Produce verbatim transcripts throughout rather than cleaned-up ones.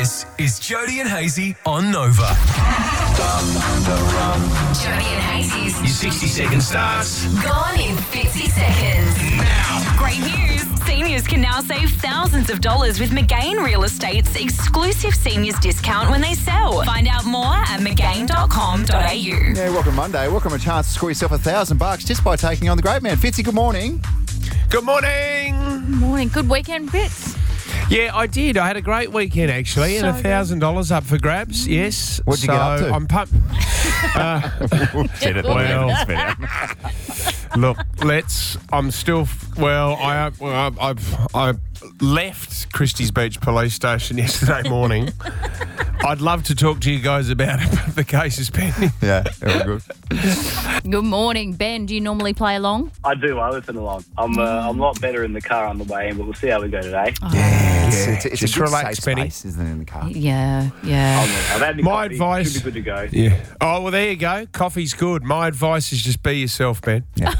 This is Jody and Hazy on Nova. Jody and Hazy's Your sixty second starts gone in fifty seconds. now. Great news! Seniors can now save thousands of dollars with McGain Real Estate's exclusive seniors discount when they sell. Find out more at mcgain dot com dot a u. Yeah, welcome Monday. Welcome a chance to score yourself a thousand bucks just by taking on the great man. Fitzy, good morning. Good morning. Morning. Good weekend, Fitz. Yeah, I did. I had a great weekend, actually, and So a thousand dollars up for grabs. Yes. What'd you so get up to? I'm pumped. Did it well, look, let's. I'm still. Well, I well, I, I've I left Christie's Beach Police Station yesterday morning. I'd love to talk to you guys about it, but the case is pending. Yeah, very good. Good morning, Ben. Do you normally play along? I do. I listen along. I'm uh, I'm a lot better in the car on the way in, but we'll see how we go today. Yeah, it's, Yeah, it's, it's just a good relax, safe Benny. space, isn't it, in the car? Yeah, yeah. I've had me My coffee. advice- Should be good to go. Yeah. Oh well, there you go. Coffee's good. My advice is just be yourself, Ben. Yeah.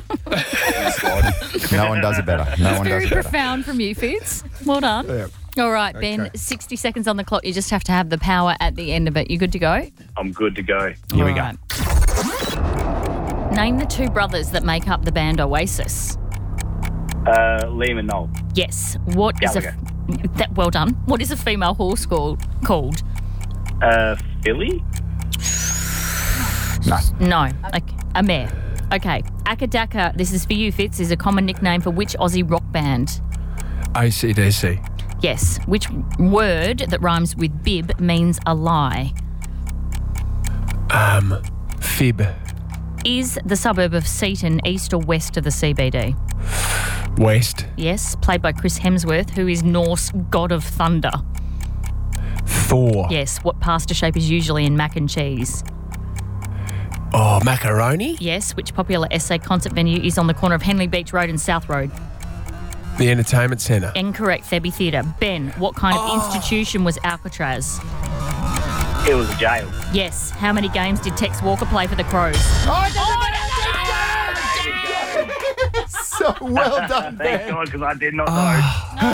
No one does it better. No one does Very it better. profound from you, Fitz. Well done. Yeah. All right, Ben. sixty seconds on the clock. You just have to have the power at the end of it. You good to go? I'm good to go. Here we All go. right. Name the two brothers that make up the band Oasis. Uh, Liam and Noel. Yes. What is Yeah, a that? Well done. What is a female horse called? Called? Uh, Philly? No. No. Okay. A mare. Okay. Akadaka. This is for you, Fitz. Is a common nickname for which Aussie rock band? A C D C. Yes. Which word that rhymes with bib means a lie? Um, fib. Is the suburb of Seaton east or west of the C B D? West. Yes. Played by Chris Hemsworth, who is Norse god of thunder. Thor. Yes. What pasta shape is usually in mac and cheese? Oh, macaroni. Yes. Which popular essay concert venue is on the corner of Henley Beach Road and South Road? The Entertainment Centre. Incorrect. Thebby Theatre. Ben, what kind of institution was Alcatraz? It was a jail. Yes. How many games did Tex Walker play for the Crows? So well done, Thank Ben. God, because I did not know.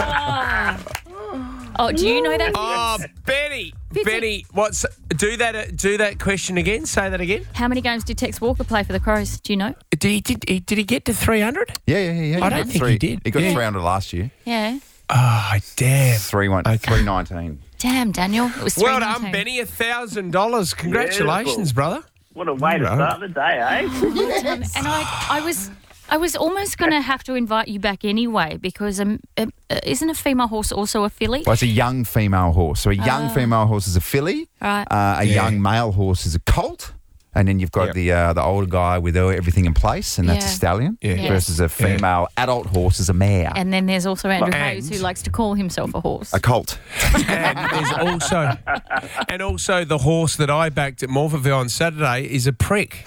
Oh, do you know that? Oh, Benny, Fitzy. Benny, what's do that? uh, Do that question again. Say that again. How many games did Tex Walker play for the Crows? Do you know? Did he did he, did he get to three hundred? Yeah, yeah, yeah. I got don't think three. he did. He got Yeah. three hundred last year. Yeah. Oh, damn. Three one, Okay. three nineteen. Damn, Daniel. It was Well three done, nineteen. Benny. A thousand dollars. Congratulations, Beautiful. brother. What a way to Right. start the day, eh? And I, I was, I was almost going to have to invite you back anyway because um, um, uh, isn't a female horse also a filly? Well, it's a young female horse. So a young female horse is a filly. Right. Uh, a Yeah. young male horse is a colt. And then you've got Yep. the uh, the older guy with everything in place, and that's Yeah. a stallion. Yeah. Yes. Versus a female adult horse is a mare. And then there's also Andrew And- Hayes, who likes to call himself a horse. A colt. And there's also and also the horse that I backed at Morphettville on Saturday is a prick.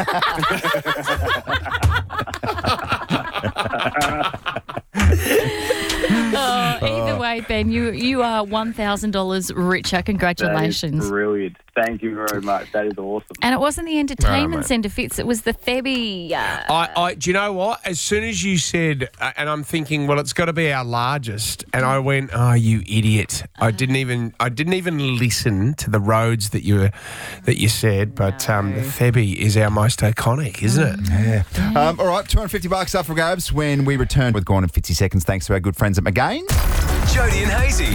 Oh, either way, Ben, you you are one thousand dollars richer. That is Congratulations. brilliant. Thank you very much. That is awesome. And it wasn't the entertainment mate. centre, Fitz. It was the Thebby. Uh, I, I, do you know what? As soon as you said, uh, and I'm thinking, well, it's got to be our largest, and I went, oh, you idiot! I didn't even, I didn't even listen to the roads that you, were, that you said. But um, the Thebby is our most iconic, isn't it? Yeah. Um, all right, two hundred fifty bucks up for grabs when we return with Gone in fifty seconds. Thanks to our good friends at McGain. Jody and Hazy.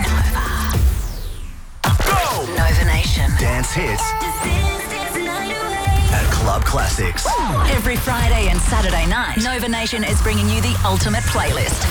Go! Nova Nation. Dance hits at Club Classics. Every Friday and Saturday night, Nova Nation is bringing you the ultimate playlist.